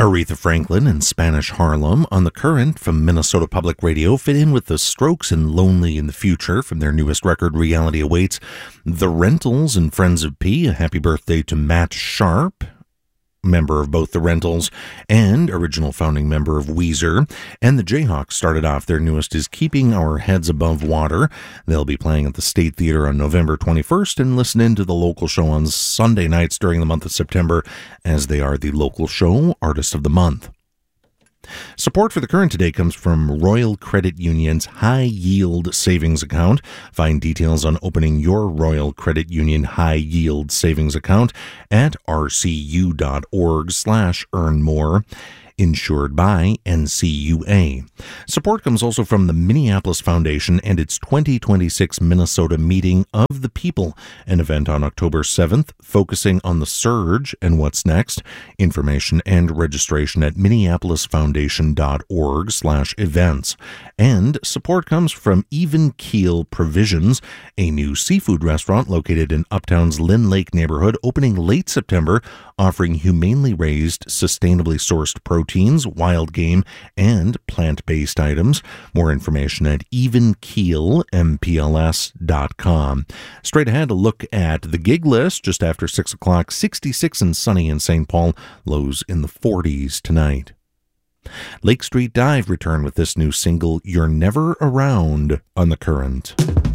Aretha Franklin and Spanish Harlem on The Current from Minnesota Public Radio fit in with the Strokes and Lonely in the Future from their newest record, Reality Awaits. The Rentals and Friends of P, a happy birthday to Matt Sharp, member of both the Rentals and original founding member of Weezer. And the Jayhawks started off their newest is Keeping Our Heads Above Water. They'll be playing at the State Theater on November 21st and listen in to the local show on Sunday nights during the month of September, as they are the local show Artist of the Month. Support for The Current today comes from Royal Credit Union's High Yield Savings Account. Find details on opening your Royal Credit Union High Yield Savings Account at rcu.org/earnmore. Insured by NCUA. Support comes also from the Minneapolis Foundation and its 2026 Minnesota Meeting of the People, an event on October 7th focusing on the surge and what's next. Information and registration at minneapolisfoundation.org/events. And support comes from Even Keel Provisions, a new seafood restaurant located in Uptown's Lynn Lake neighborhood, opening late September, offering humanely raised, sustainably sourced proteins, wild game, and plant-based items. More information at evenkeelmpls.com. Straight ahead, a look at the gig list just after 6 o'clock. 66 and sunny in St. Paul, lows in the 40s tonight. Lake Street Dive return with this new single, You're Never Around, on The Current.